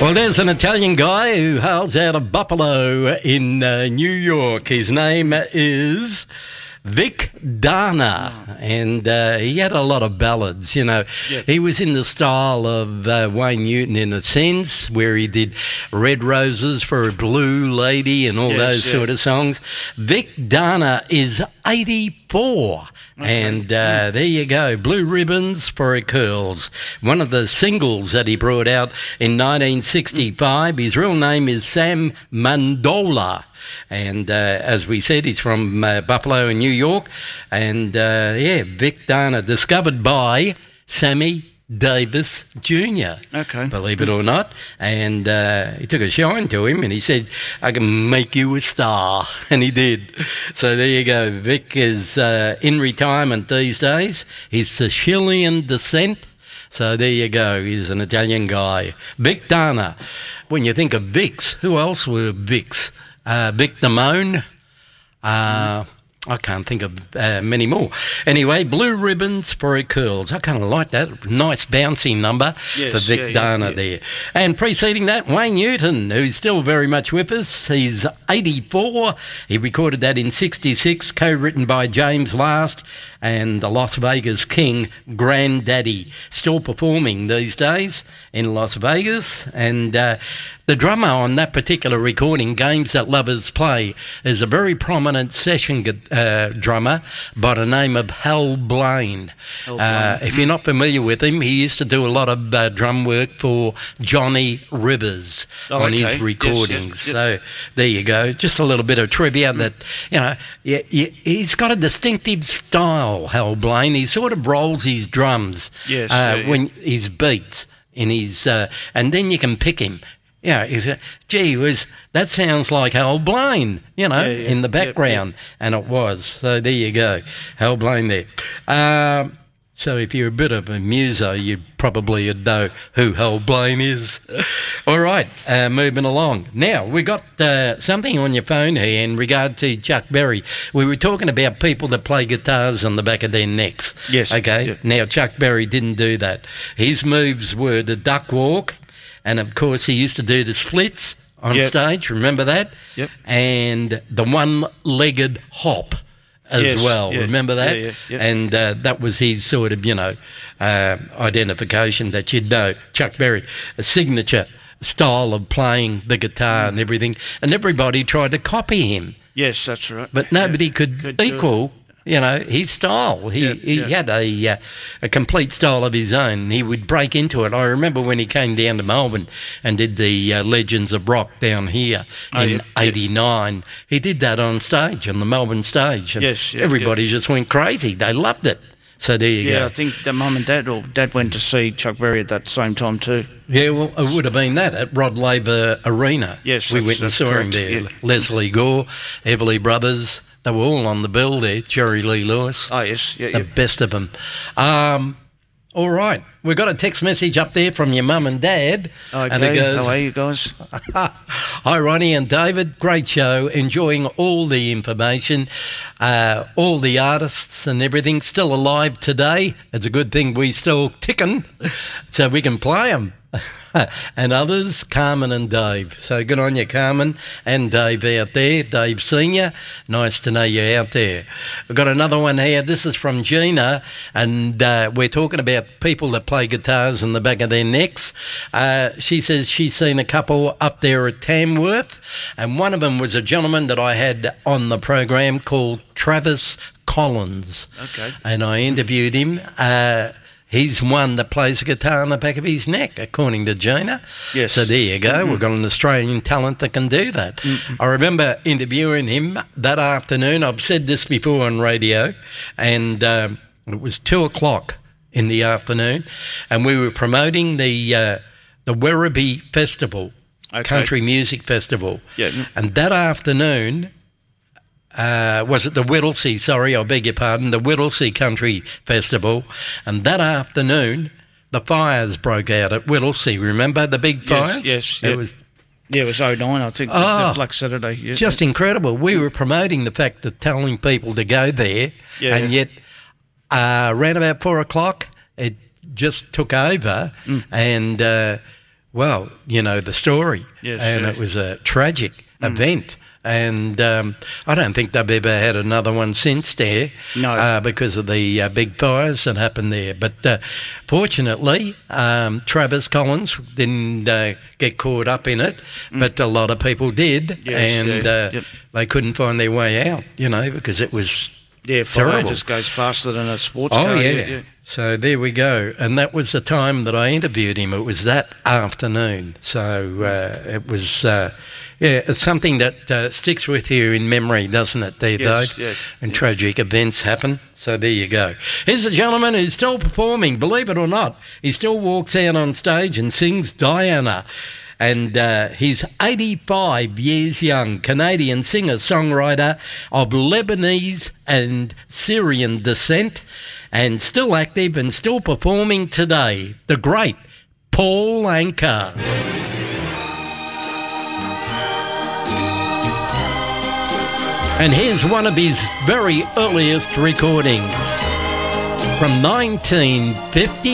Well, there's an Italian guy who hails out of Buffalo in New York. His name is Vic Dana, and he had a lot of ballads, you know. Yes. He was in the style of Wayne Newton in a sense, where he did Red Roses for a Blue Lady and all those sort of songs. Vic Dana is 84. Okay. And there you go, Blue Ribbons for Her Curls, one of the singles that he brought out in 1965. His real name is Sam Mandola, and as we said, he's from Buffalo in New York. And Vic Dana, discovered by Sammy Davis Jr. Okay. Believe it or not. And he took a shine to him and he said, I can make you a star. And he did. So there you go. Vic is in retirement these days. He's Sicilian descent. So there you go. He's an Italian guy. Vic Dana. When you think of Vics, who else were Vics? Vic Damone. I can't think of many more. Anyway, Blue Ribbons for Her Curls. I kind of like that. Nice bouncy number for Vic Dana there. And preceding that, Wayne Newton, who's still very much with us. He's 84. He recorded that in 66, co-written by James Last and the Las Vegas King, Granddaddy. Still performing these days in Las Vegas. And the drummer on that particular recording, Games That Lovers Play, is a very prominent session drummer by the name of Hal Blaine. If you're not familiar with him, he used to do a lot of drum work for Johnny Rivers on his recordings. So there you go. Just a little bit of trivia that, you know, he's got a distinctive style, Hal Blaine. He sort of rolls his drums when his beats in his, and then you can pick him. Yeah, gee whiz, that sounds like Hal Blaine, you know, in the background. And it was. So there you go, Hal Blaine there. So if you're a bit of a muso, you probably know who Hal Blaine is. All right, moving along. Now, we got something on your phone here in regard to Chuck Berry. We were talking about people that play guitars on the back of their necks. Yes. Okay, Now Chuck Berry didn't do that. His moves were the duck walk, and of course he used to do the splits on stage, remember that? Yep. And the one-legged hop as well, remember that? And that was his sort of, you know, identification that you'd know, Chuck Berry, a signature style of playing the guitar and everything, and everybody tried to copy him. Yes, that's right. But nobody could equal, you know, his style. He had a complete style of his own. He would break into it. I remember when he came down to Melbourne and did the Legends of Rock down here in 89. He did that on stage, on the Melbourne stage. And everybody just went crazy. They loved it. So there you go. Yeah, I think the mum and dad, or dad went to see Chuck Berry at that same time too. Yeah, well, it would have been that at Rod Laver Arena. Yes, we went and saw him there. Yeah. Leslie Gore, Everly Brothers. They were all on the bill there, Jerry Lee Lewis. Oh, yes. The best of them. All right. We've got a text message up there from your mum and dad. Okay. And it goes, how are you guys? Hi, Ronnie and David. Great show. Enjoying all the information, all the artists and everything still alive today. It's a good thing we still ticking so we can play them. And others, Carmen and Dave. So good on you, Carmen and Dave out there. Dave Senior, nice to know you're out there. We've got another one here. This is from Gina, and we're talking about people that play guitars in the back of their necks. She says she's seen a couple up there at Tamworth, and one of them was a gentleman that I had on the program called Travis Collins. Okay. And I interviewed him. He's one that plays the guitar on the back of his neck, according to Gina. Yes. So there you go. We've got an Australian talent that can do that. I remember interviewing him that afternoon. I've said this before on radio, and it was 2:00 in the afternoon, and we were promoting the Werribee Festival, Country Music Festival. Yeah. And that afternoon, was it the Whittlesea, I beg your pardon, the Whittlesea Country Festival, and that afternoon the fires broke out at Whittlesea, remember the big fires? Yes. It was 09, I think, the Black Saturday. Yeah. Just incredible. We were promoting the fact of telling people to go there, and yet around about 4:00 it just took over, and well, you know the story. Yes, and yeah. it was a tragic event. And I don't think they've ever had another one since there. No. Because of the big fires that happened there. But fortunately, Travis Collins didn't get caught up in it, but a lot of people did. Yes, and they couldn't find their way out, you know, because it was Yeah, fire terrible. just goes faster than a sports Oh, car. yeah. So there we go. And that was the time that I interviewed him. It was that afternoon. So it was, it's something that sticks with you in memory, doesn't it, there, Yes, Dave? yes. And tragic events happen. So there you go. Here's a gentleman who's still performing, believe it or not. He still walks out on stage and sings Diana. And he's 85 years young, Canadian singer-songwriter of Lebanese and Syrian descent, and still active and still performing today, the great Paul Anka. And here's one of his very earliest recordings from 1950.